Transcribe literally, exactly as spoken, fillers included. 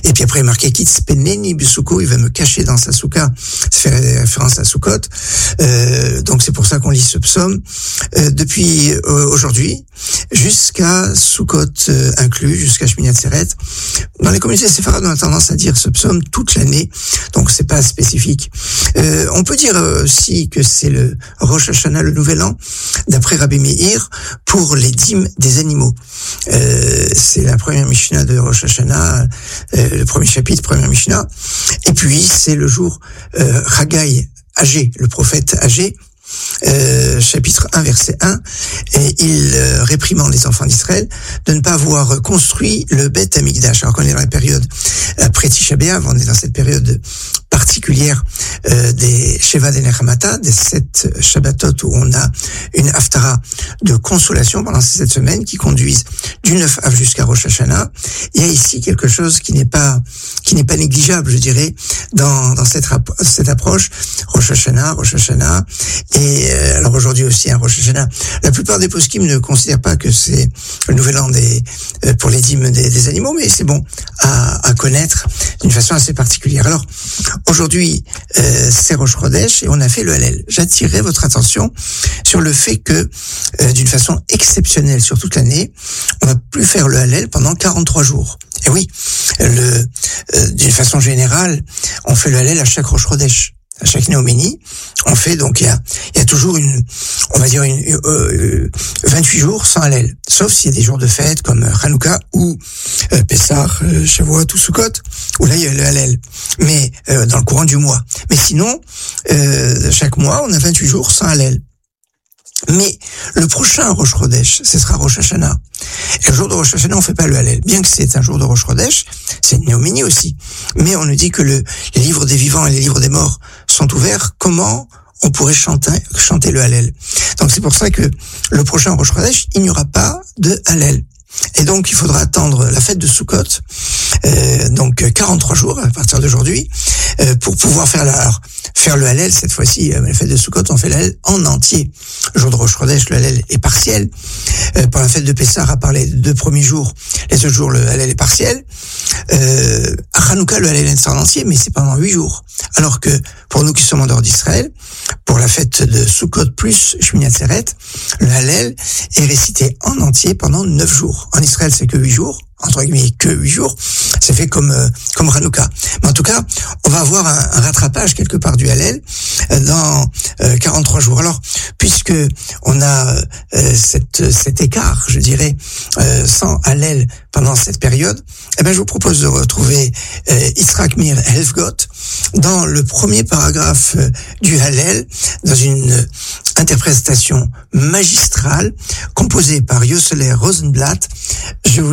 Et puis après, il est marqué Kitzpeneni Busuko, il va me cacher dans sa souka. Ça fait référence à Sukkot. Euh, donc c'est pour ça qu'on lit ce psaume euh, depuis euh, aujourd'hui jusqu'à Sukkot euh, inclus, jusqu'à Shmini Atzeret. Dans les communautés séfarades, on a tendance à dire ce psaume toute l'année, donc c'est pas spécifique. Euh, on peut dire aussi que c'est le Rosh Hashanah, le Nouvel An, d'après Rabbi Meir, pour les dîmes des animaux. Euh, c'est la première Mishnah de Rosh Hashanah, euh, le premier chapitre, première Mishnah. Et puis c'est le jour euh, Haggai, Agé, le prophète Agé, Euh, chapitre un, verset un, et il euh, réprimande les enfants d'Israël de ne pas avoir construit le Beth Amikdash. Alors qu'on est dans la période après Tisha B'Av, on est dans cette période particulière euh, des Sheva des Nechamata, des sept Shabbatot où on a une Haftara de consolation pendant ces sept semaines qui conduisent du neuf Av jusqu'à Rosh Hashanah. Il y a ici quelque chose qui n'est pas qui n'est pas négligeable, je dirais, dans dans cette cette approche Rosh Hashanah, Rosh Hashanah. Et euh, alors aujourd'hui aussi un Rosh Hashanah. La plupart des poskim ne considèrent pas que c'est le nouvel an des euh, pour les dîmes des, des animaux, mais c'est bon à, à connaître d'une façon assez particulière. Alors aujourd'hui euh, c'est Rosh Chodesh et on a fait le Hallel. J'attirerai votre attention sur le fait que euh, d'une façon exceptionnelle sur toute l'année, on va plus faire le Hallel pendant quarante-trois jours. Et oui, le euh, d'une façon générale, on fait le Hallel à chaque Rosh Chodesh. À chaque Néoménie, on fait donc il y a il y a toujours une on va dire une euh, vingt-huit jours sans Hallel, sauf s'il y a des jours de fête comme Hanouka ou euh, Pessah, euh, Shavuot ou Sukkot où là il y a le Hallel, mais euh, dans le courant du mois. Mais sinon euh, chaque mois on a vingt-huit jours sans Hallel. Mais le prochain Rosh Chodesh, ce sera Rosh Hashanah. Et le jour de Rosh Hashanah, on fait pas le Hallel. Bien que c'est un jour de Rosh Chodesh, c'est une Néoménie aussi. Mais on nous dit que le, les livres des vivants et les livres des morts sont ouverts. Comment on pourrait chanter, chanter le Hallel? Donc c'est pour ça que le prochain Rosh Chodesh, il n'y aura pas de Hallel. Et donc il faudra attendre la fête de Sukkot, euh, donc quarante-trois jours à partir d'aujourd'hui, euh, pour pouvoir faire la faire le Hallel. Cette fois-ci, euh, la fête de Sukkot, on fait le Hallel en entier. Le jour de Rosh Chodesh, le Hallel est partiel. Euh, pour la fête de Pessah, à part les deux premiers jours, les autres jours, le Hallel est partiel. Euh, à Hanouka, le Hallel est en entier, mais c'est pendant huit jours. Alors que pour nous qui sommes en dehors d'Israël, pour la fête de Sukkot plus Shmini Atzeret, le Hallel est récité en entier pendant neuf jours. En Israël, c'est que huit jours, entre guillemets, que huit jours. C'est fait comme euh, comme Hanouka. Mais en tout cas, on va avoir un, un rattrapage quelque part du Hallel euh, dans euh, quarante-trois jours. Alors, puisque on a euh, cette cet écart, je dirais, euh, sans Hallel pendant cette période, eh ben je vous propose de retrouver euh, Yitzhak Mir Helfgott dans le premier paragraphe euh, du Hallel, dans une interprétation magistrale composée par Yoseler Rosenblatt. Je vous